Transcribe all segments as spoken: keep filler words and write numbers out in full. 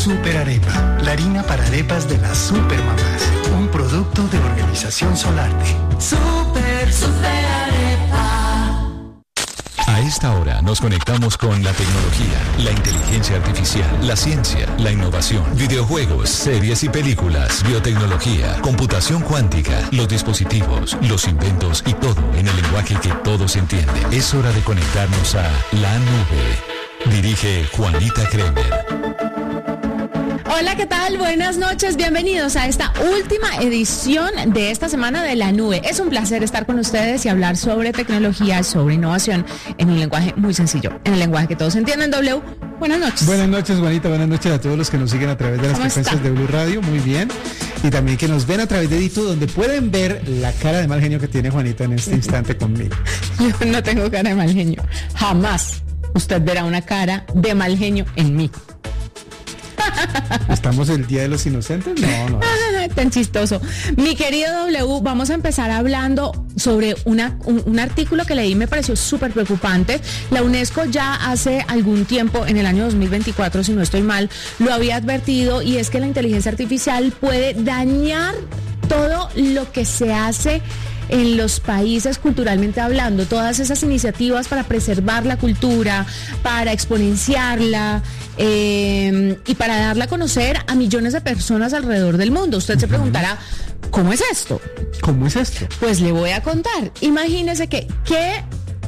Super Arepa, la harina para arepas de las supermamás. Un producto de Organización Solarte. Super, super arepa. A esta hora nos conectamos con la tecnología, la inteligencia artificial, la ciencia, la innovación, videojuegos, series y películas, biotecnología, computación cuántica, los dispositivos, los inventos y todo en el lenguaje que todos entienden. Es hora de conectarnos a la nube. Dirige Juanita Kremer. Hola, ¿qué tal? Buenas noches, bienvenidos a esta última edición de esta semana de La Nube. Es un placer estar con ustedes y hablar sobre tecnología, sobre innovación, en un lenguaje muy sencillo, en el lenguaje que todos entienden. W, buenas noches. Buenas noches, Juanita, buenas noches a todos los que nos siguen a través de las frecuencias está? de Blue Radio, muy bien. Y también que nos ven a través de Dito, donde pueden ver la cara de mal genio que tiene Juanita en este instante conmigo. Yo no tengo cara de mal genio, jamás usted verá una cara de mal genio en mí. ¿Estamos el Día de los Inocentes? No, no. Tan chistoso. Mi querido W, vamos a empezar hablando sobre una, un, un artículo que leí, me pareció súper preocupante. La UNESCO ya hace algún tiempo, en el año dos mil veinticuatro, si no estoy mal, lo había advertido, y es que la inteligencia artificial puede dañar todo lo que se hace en los países culturalmente hablando, todas esas iniciativas para preservar la cultura, para exponenciarla eh, y para darla a conocer a millones de personas alrededor del mundo. Usted uh-huh. se preguntará, ¿cómo es esto? ¿Cómo es esto? Pues le voy a contar. Imagínese que, ¿qué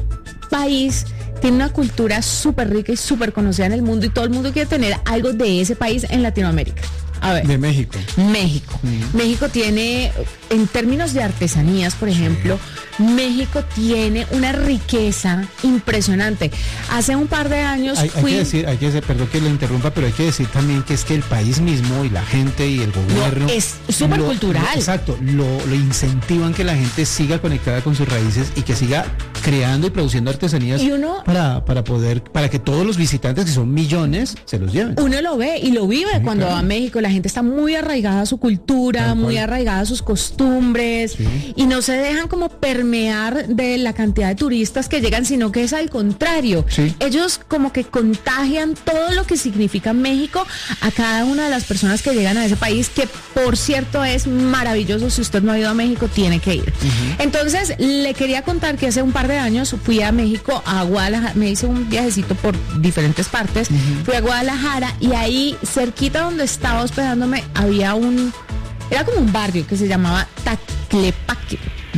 país tiene una cultura súper rica y súper conocida en el mundo y todo el mundo quiere tener algo de ese país en Latinoamérica? A ver. De México. México. Mm. México tiene, en términos de artesanías, por ejemplo, sí. México tiene una riqueza impresionante. Hace un par de años hay, fui... hay que decir, hay que decir, perdón que lo interrumpa, pero hay que decir también que es que el país mismo y la gente y el gobierno... No, es súper cultural. Lo, exacto, lo, lo incentivan que la gente siga conectada con sus raíces y que siga creando y produciendo artesanías y uno, para, para poder, para que todos los visitantes, que son millones, se los lleven. Uno lo ve y lo vive sí, cuando claro. va a México. La gente está muy arraigada a su cultura, muy arraigada a sus costumbres sí. y no se dejan como permear de la cantidad de turistas que llegan, sino que es al contrario. Sí. Ellos como que contagian todo lo que significa México a cada una de las personas que llegan a ese país, que por cierto es maravilloso. Si usted no ha ido a México, tiene que ir. Uh-huh. Entonces, le quería contar que hace un par de años fui a México, a Guadalajara, me hice un viajecito por diferentes partes, uh-huh. fui a Guadalajara y ahí cerquita donde estaba hospedándome había un, era como un barrio que se llamaba Taclepaque.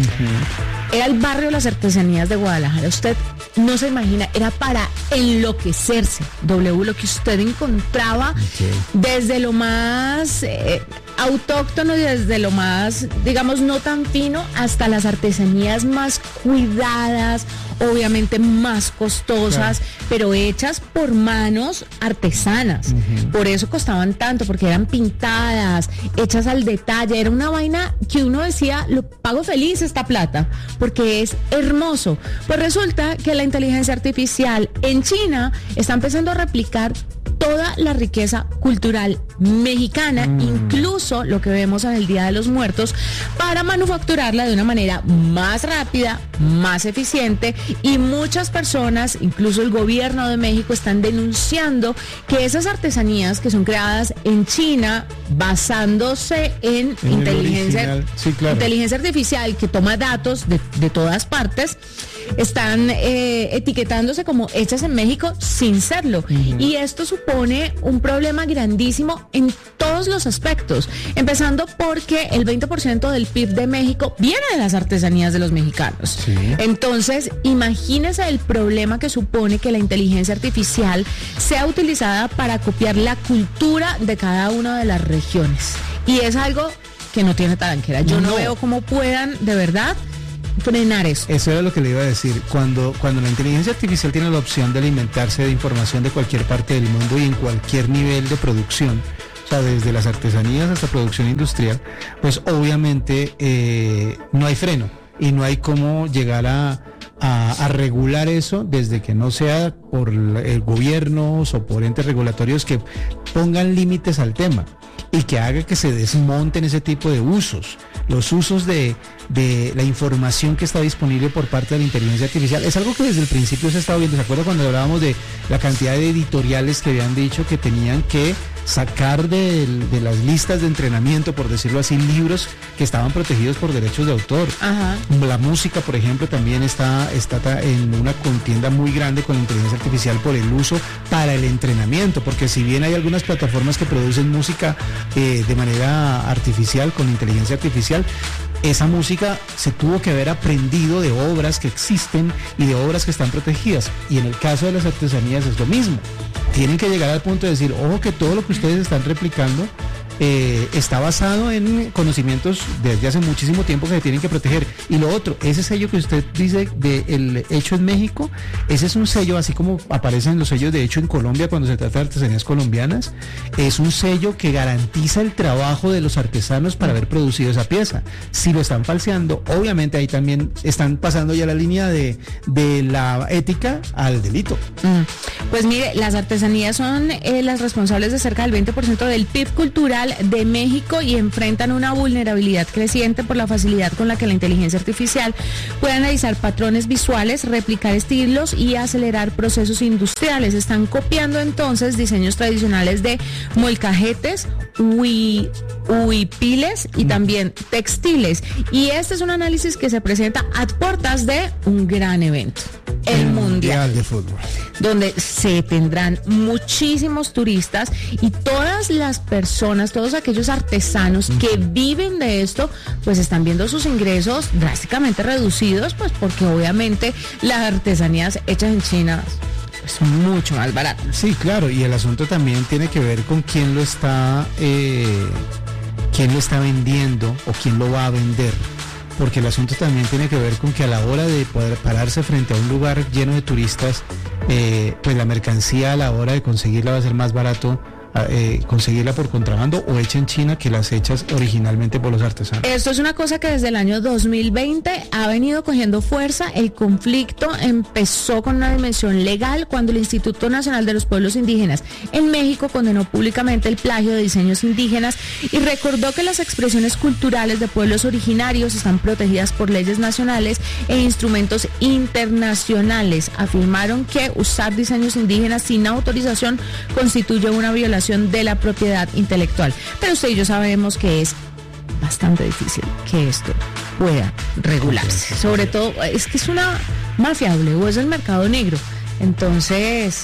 Uh-huh. Era el barrio de las artesanías de Guadalajara. Usted no se imagina, era para enloquecerse, W, lo que usted encontraba okay. desde lo más eh, autóctono y desde lo más, digamos, no tan fino, hasta las artesanías más cuidadas, obviamente más costosas, claro. pero hechas por manos artesanas. Uh-huh. Por eso costaban tanto, porque eran pintadas, hechas al detalle. Era una vaina que uno decía, lo pago feliz esta plata, porque es hermoso. Pues resulta que la inteligencia artificial en China está empezando a replicar toda la riqueza cultural mexicana, mm. incluso lo que vemos en el Día de los Muertos, para manufacturarla de una manera más rápida, más eficiente, y muchas personas, incluso el gobierno de México, están denunciando que esas artesanías que son creadas en China, basándose en, en inteligencia, sí, claro. inteligencia artificial que toma datos de, de todas partes, están eh, etiquetándose como hechas en México sin serlo. Uh-huh. Y esto supone un problema grandísimo en todos los aspectos, empezando porque el veinte por ciento del P I B de México viene de las artesanías de los mexicanos. Sí. Entonces, imagínese el problema que supone que la inteligencia artificial sea utilizada para copiar la cultura de cada una de las regiones. Y es algo que no tiene talanquera. Yo no, no veo cómo puedan, de verdad, frenar eso. Eso era lo que le iba a decir. Cuando, cuando la inteligencia artificial tiene la opción de alimentarse de información de cualquier parte del mundo y en cualquier nivel de producción, o sea, desde las artesanías hasta producción industrial, pues obviamente eh, no hay freno y no hay cómo llegar a, a, a regular eso desde que no sea por el gobierno o por entes regulatorios que pongan límites al tema y que haga que se desmonten ese tipo de usos. Los usos de, de la información que está disponible por parte de la inteligencia artificial. Es algo que desde el principio se ha estado viendo. ¿Se acuerdan cuando hablábamos de la cantidad de editoriales que habían dicho que tenían que sacar de, de las listas de entrenamiento, por decirlo así, libros que estaban protegidos por derechos de autor? Ajá. La música, por ejemplo, también está, está en una contienda muy grande con la inteligencia artificial por el uso para el entrenamiento, porque si bien hay algunas plataformas que producen música eh, de manera artificial, con inteligencia artificial, esa música se tuvo que haber aprendido de obras que existen y de obras que están protegidas. Y en el caso de las artesanías es lo mismo. Tienen que llegar al punto de decir, ojo, que todo lo que ustedes están replicando eh, está basado en conocimientos desde hace muchísimo tiempo que se tienen que proteger. Y lo otro, ese sello que usted dice de el hecho en México, ese es un sello, así como aparecen los sellos de hecho en Colombia cuando se trata de artesanías colombianas, es un sello que garantiza el trabajo de los artesanos para haber producido esa pieza. Si lo están falseando, obviamente ahí también están pasando ya la línea de, de la ética al delito. Mm. Pues mire, las artesanías son eh, las responsables de cerca del veinte por ciento del P I B cultural de México y enfrentan una vulnerabilidad creciente por la facilidad con la que la inteligencia artificial puede analizar patrones visuales, replicar estilos y acelerar procesos industriales. Están copiando entonces diseños tradicionales de molcajetes, hui, huipiles y también textiles. Y este es un análisis que se presenta a puertas de un gran evento, el, el Mundial, Mundial de Fútbol, donde se tendrán muchísimos turistas y todas las personas, todos aquellos artesanos uh-huh. que viven de esto, pues están viendo sus ingresos drásticamente reducidos, pues porque obviamente las artesanías hechas en China son mucho más baratas. Sí, claro, y el asunto también tiene que ver con quién lo está, eh, quién lo está vendiendo o quién lo va a vender. Porque el asunto también tiene que ver con que a la hora de poder pararse frente a un lugar lleno de turistas, eh, pues la mercancía a la hora de conseguirla va a ser más barato eh, conseguirla por contrabando o hecha en China que las hechas originalmente por los artesanos. Esto es una cosa que desde el año dos mil veinte ha venido cogiendo fuerza. El conflicto empezó con una dimensión legal cuando el Instituto Nacional de los Pueblos Indígenas en México condenó públicamente el plagio de diseños indígenas y recordó que las expresiones culturales de pueblos originarios están protegidas por leyes nacionales e instrumentos internacionales. Afirmaron que usar diseños indígenas sin autorización constituye una violación de la propiedad intelectual. Pero usted y yo sabemos que es bastante difícil que esto pueda regularse. Sobre todo, es que es una mafia o es el mercado negro. Entonces...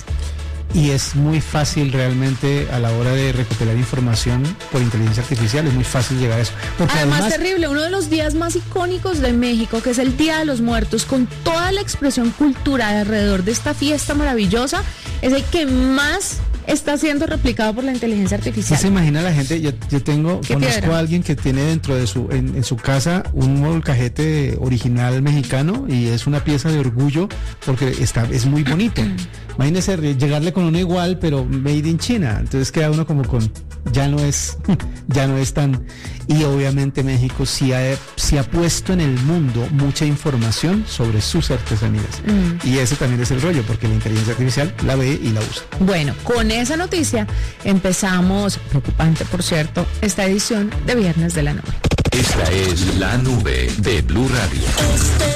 Y es muy fácil realmente a la hora de recopilar información por inteligencia artificial, es muy fácil llegar a eso. Porque además, además terrible, uno de los días más icónicos de México, que es el Día de los Muertos, con toda la expresión cultural alrededor de esta fiesta maravillosa, es el que más está siendo replicado por la inteligencia artificial. ¿Se imagina la gente? Yo, yo tengo, conozco piedra? a alguien que tiene dentro de su, en, en su casa un molcajete original mexicano y es una pieza de orgullo porque está, es muy bonito. Imagínese llegarle con uno igual, pero made in China. Entonces queda uno como con, ya no es, ya no es tan. Y obviamente México sí ha, sí ha puesto en el mundo mucha información sobre sus artesanías. Mm. Y ese también es el rollo, porque la inteligencia artificial la ve y la usa. Bueno, con esa noticia empezamos, preocupante por cierto, esta edición de Viernes de la Nube. Esta es La Nube de Blue Radio.